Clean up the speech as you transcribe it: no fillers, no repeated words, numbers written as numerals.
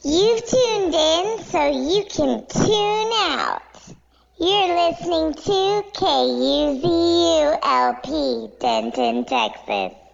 You've tuned in so you can tune out. You're listening to KUZULP, Denton, Texas.